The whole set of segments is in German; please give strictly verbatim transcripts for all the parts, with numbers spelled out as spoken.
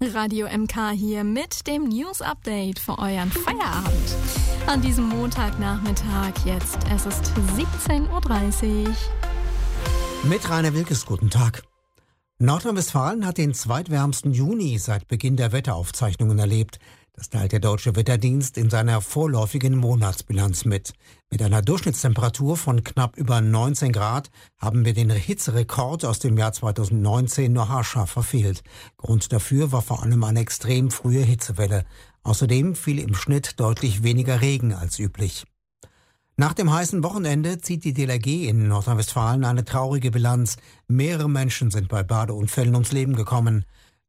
Radio M K hier mit dem News-Update für euren Feierabend. An diesem Montagnachmittag jetzt. Es ist siebzehn Uhr dreißig. Mit Rainer Wilkes, guten Tag. Nordrhein-Westfalen hat den zweitwärmsten Juni seit Beginn der Wetteraufzeichnungen erlebt. Das teilt der Deutsche Wetterdienst in seiner vorläufigen Monatsbilanz mit. Mit einer Durchschnittstemperatur von knapp über neunzehn Grad haben wir den Hitzerekord aus dem Jahr zweitausendneunzehn nur haarscharf verfehlt. Grund dafür war vor allem eine extrem frühe Hitzewelle. Außerdem fiel im Schnitt deutlich weniger Regen als üblich. Nach dem heißen Wochenende zieht die D L R G in Nordrhein-Westfalen eine traurige Bilanz. Mehrere Menschen sind bei Badeunfällen ums Leben gekommen.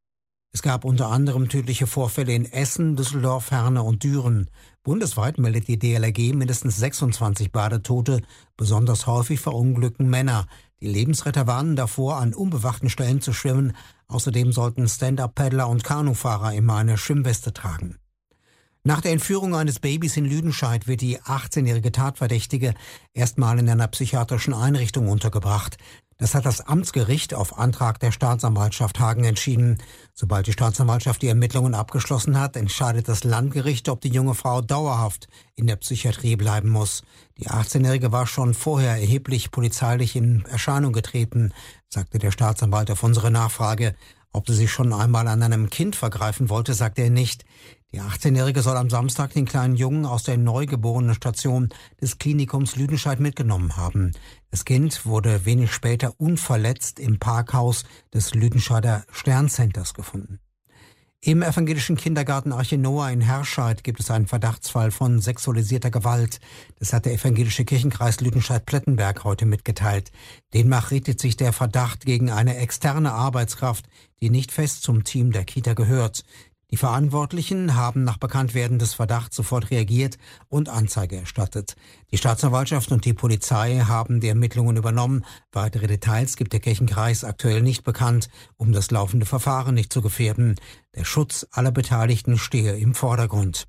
Es gab unter anderem tödliche Vorfälle in Essen, Düsseldorf, Herne und Düren. Bundesweit meldet die D L R G mindestens sechsundzwanzig Badetote. Besonders häufig verunglückten Männer. Die Lebensretter warnen davor, an unbewachten Stellen zu schwimmen. Außerdem sollten Stand-Up-Paddler und Kanufahrer immer eine Schwimmweste tragen. Nach der Entführung eines Babys in Lüdenscheid wird die achtzehnjährige Tatverdächtige erstmal in einer psychiatrischen Einrichtung untergebracht. Das hat das Amtsgericht auf Antrag der Staatsanwaltschaft Hagen entschieden. Sobald die Staatsanwaltschaft die Ermittlungen abgeschlossen hat, entscheidet das Landgericht, ob die junge Frau dauerhaft in der Psychiatrie bleiben muss. Die achtzehnjährige war schon vorher erheblich polizeilich in Erscheinung getreten, sagte der Staatsanwalt auf unsere Nachfrage. Ob sie sich schon einmal an einem Kind vergreifen wollte, sagte er nicht. Die achtzehnjährige soll am Samstag den kleinen Jungen aus der Neugeborenenstation des Klinikums Lüdenscheid mitgenommen haben. Das Kind wurde wenig später unverletzt im Parkhaus des Lüdenscheider Sterncenters gefunden. Im evangelischen Kindergarten Arche Noah in Herscheid gibt es einen Verdachtsfall von sexualisierter Gewalt. Das hat der evangelische Kirchenkreis Lüdenscheid-Plettenberg heute mitgeteilt. Demnach richtet sich der Verdacht gegen eine externe Arbeitskraft, die nicht fest zum Team der Kita gehört. Die Verantwortlichen haben nach Bekanntwerden des Verdachts sofort reagiert und Anzeige erstattet. Die Staatsanwaltschaft und die Polizei haben die Ermittlungen übernommen. Weitere Details gibt der Kirchenkreis aktuell nicht bekannt, um das laufende Verfahren nicht zu gefährden. Der Schutz aller Beteiligten stehe im Vordergrund.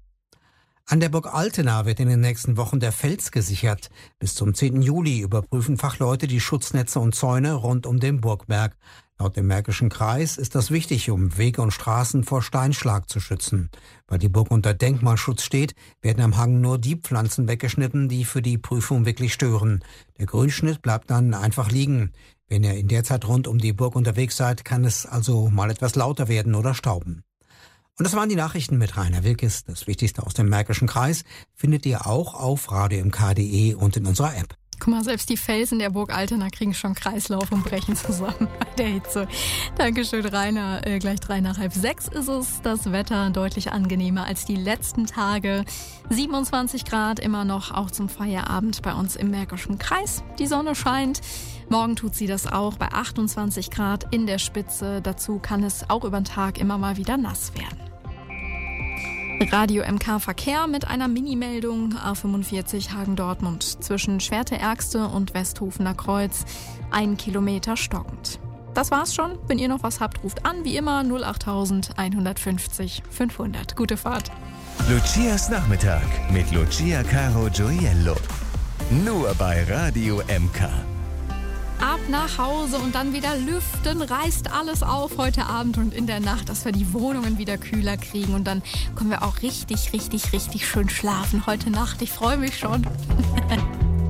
An der Burg Altena wird in den nächsten Wochen der Fels gesichert. Bis zum zehnten Juli überprüfen Fachleute die Schutznetze und Zäune rund um den Burgberg. Laut dem Märkischen Kreis ist das wichtig, um Wege und Straßen vor Steinschlag zu schützen. Weil die Burg unter Denkmalschutz steht, werden am Hang nur die Pflanzen weggeschnitten, die für die Prüfung wirklich stören. Der Grünschnitt bleibt dann einfach liegen. Wenn ihr in der Zeit rund um die Burg unterwegs seid, kann es also mal etwas lauter werden oder stauben. Und das waren die Nachrichten mit Rainer Wilkes. Das Wichtigste aus dem Märkischen Kreis findet ihr auch auf radio m k punkt d e und in unserer App. Guck mal, selbst die Felsen der Burg Altena kriegen schon Kreislauf und brechen zusammen bei der Hitze. Dankeschön, Rainer. Äh, gleich drei nach halb sechs ist es. Das Wetter deutlich angenehmer als die letzten Tage. siebenundzwanzig Grad immer noch, auch zum Feierabend bei uns im Märkischen Kreis. Die Sonne scheint. Morgen tut sie das auch bei achtundzwanzig Grad in der Spitze. Dazu kann es auch über den Tag immer mal wieder nass werden. Radio M K Verkehr mit einer Mini-Meldung. A fünfundvierzig Hagen-Dortmund zwischen Schwerte-Ärgste und Westhofener Kreuz. Ein Kilometer stockend. Das war's schon. Wenn ihr noch was habt, ruft an. Wie immer null acht eins fünf null fünfhundert. Gute Fahrt. Lucias Nachmittag mit Lucia Caro Gioiello. Nur bei Radio M K. Ab nach Hause und dann wieder lüften, reißt alles auf heute Abend und in der Nacht, dass wir die Wohnungen wieder kühler kriegen und dann können wir auch richtig, richtig, richtig schön schlafen heute Nacht. Ich freue mich schon.